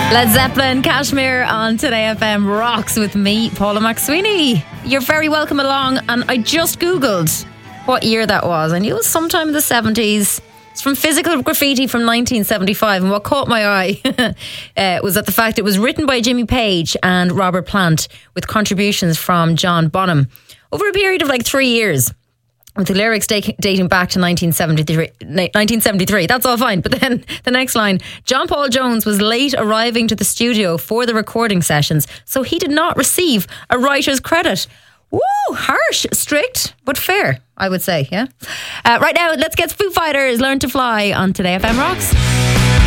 Led Zeppelin, Kashmir on Today FM Rocks with me, Paula McSweeney. You're very welcome along, and I just Googled what year that was. I knew it was sometime in the 70s. It's from Physical Graffiti from 1975, and what caught my eye was that the fact it was written by Jimmy Page and Robert Plant with contributions from John Bonham over a period of like 3 years. With the lyrics dating back to 1973. That's all fine. But then the next line, John Paul Jones was late arriving to the studio for the recording sessions, so he did not receive a writer's credit. Woo, harsh, strict, but fair, I would say, yeah? Right now, let's get Foo Fighters, Learn to Fly on Today FM Rocks.